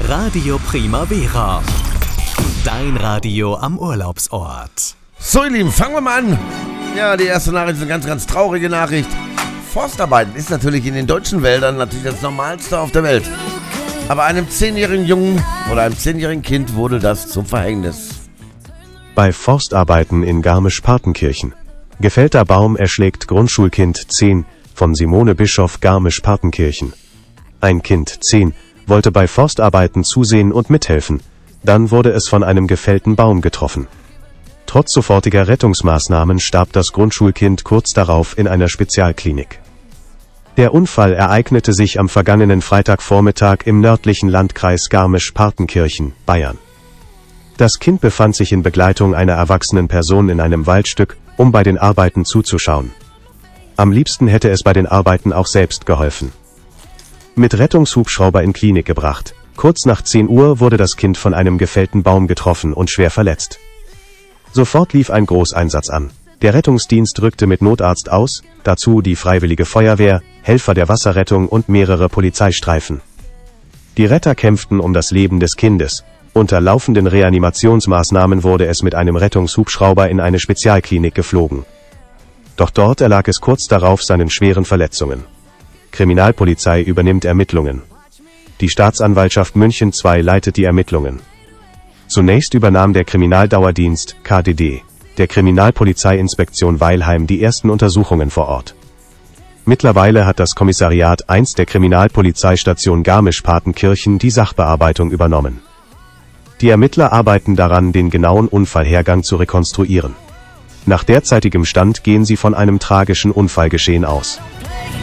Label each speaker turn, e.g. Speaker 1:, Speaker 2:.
Speaker 1: Radio Primavera. Dein Radio am Urlaubsort.
Speaker 2: So ihr Lieben, fangen wir mal an. Ja, die erste Nachricht ist eine ganz, ganz traurige Nachricht. Forstarbeiten ist natürlich in den deutschen Wäldern natürlich das Normalste auf der Welt. Aber einem 10-jährigen Jungen oder einem 10-jährigen Kind wurde das zum Verhängnis.
Speaker 3: Bei Forstarbeiten in Garmisch-Partenkirchen. Gefällter Baum erschlägt Grundschulkind 10 von Simone Bischoff, Garmisch-Partenkirchen. Ein Kind 10 wollte bei Forstarbeiten zusehen und mithelfen. Dann wurde es von einem gefällten Baum getroffen. Trotz sofortiger Rettungsmaßnahmen starb das Grundschulkind kurz darauf in einer Spezialklinik. Der Unfall ereignete sich am vergangenen Freitagvormittag im nördlichen Landkreis Garmisch-Partenkirchen, Bayern. Das Kind befand sich in Begleitung einer erwachsenen Person in einem Waldstück, um bei den Arbeiten zuzuschauen. Am liebsten hätte es bei den Arbeiten auch selbst geholfen. Mit Rettungshubschrauber in Klinik gebracht. Kurz nach 10 Uhr wurde das Kind von einem gefällten Baum getroffen und schwer verletzt. Sofort lief ein Großeinsatz an. Der Rettungsdienst rückte mit Notarzt aus, dazu die Freiwillige Feuerwehr, Helfer der Wasserrettung und mehrere Polizeistreifen. Die Retter kämpften um das Leben des Kindes. Unter laufenden Reanimationsmaßnahmen wurde es mit einem Rettungshubschrauber in eine Spezialklinik geflogen. Doch dort erlag es kurz darauf seinen schweren Verletzungen. Kriminalpolizei übernimmt Ermittlungen. Die Staatsanwaltschaft München II leitet die Ermittlungen. Zunächst übernahm der Kriminaldauerdienst, KDD, der Kriminalpolizeiinspektion Weilheim die ersten Untersuchungen vor Ort. Mittlerweile hat das Kommissariat 1 der Kriminalpolizeistation Garmisch-Partenkirchen die Sachbearbeitung übernommen. Die Ermittler arbeiten daran, den genauen Unfallhergang zu rekonstruieren. Nach derzeitigem Stand gehen sie von einem tragischen Unfallgeschehen aus.